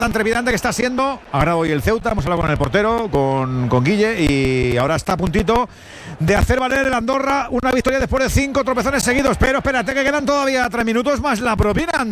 tan trepidante que está siendo. Ahora hoy el Ceuta, hemos hablado con el portero, con Guille, y ahora está a puntito de hacer valer el Andorra una victoria después de 5 tropezones seguidos. Pero espérate que quedan todavía 3 minutos más la propina.